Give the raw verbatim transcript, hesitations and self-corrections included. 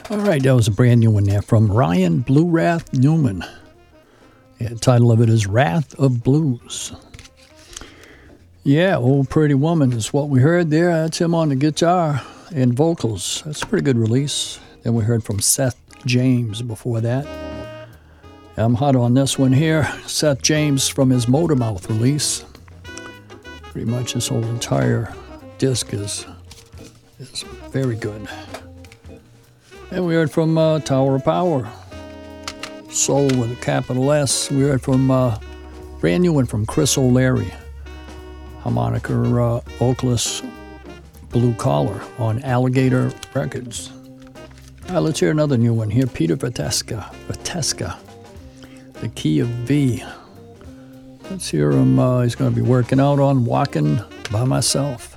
All right, that was a brand new one there from Ryan Blue Wrath Newman. Yeah, the title of it is Wrath of Blues. Yeah, Old Pretty Woman is what we heard there. That's him on the guitar and vocals. That's a pretty good release. Then we heard from Seth James before that. I'm hot on this one here. Seth James from his Motormouth release. Pretty much this whole entire disc is, is very good. And we heard from uh, Tower of Power. Soul with a capital S. We heard from uh, brand new one from Chris O'Leary. Harmonica uh, vocalist Blue Collar on Alligator Records. All right, let's hear another new one here. Peter Vateska. Vateska. The Key of V. Let's hear him. Uh, he's going to be working out on Walking by Myself.